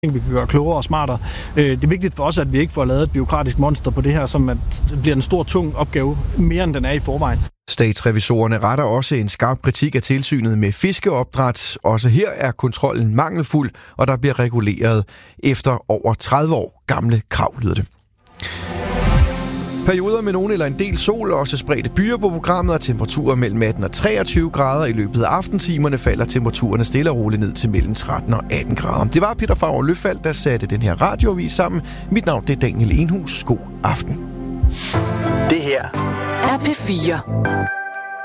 vi kan gøre klogere og smartere. Det er vigtigt for os, at vi ikke får lavet et bureaukratisk monster på det her, som bliver en stor, tung opgave, mere end den er i forvejen. Statsrevisorerne retter også en skarp kritik af tilsynet med fiskeopdræt. Også her er kontrollen mangelfuld, og der bliver reguleret efter over 30 år gamle krav, lyder det. Perioder med nogen eller en del sol og også spredte byer på programmet, og temperaturer mellem 18 og 23 grader. I løbet af aftentimerne falder temperaturerne stille og roligt ned til mellem 13 og 18 grader. Det var Peter Favre Løfald, der satte den her radioavis sammen. Mit navn det er Daniel Enhus. God aften. Det her er P4.